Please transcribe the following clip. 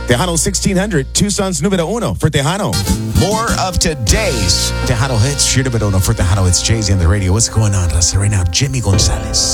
Tejano 1600, Tucson's numero uno for Tejano. More of today's Tejano hits. Your numero uno for Tejano. It's Jay-Z on the radio. What's going on, Raza? Right now, Jimmy Gonzalez.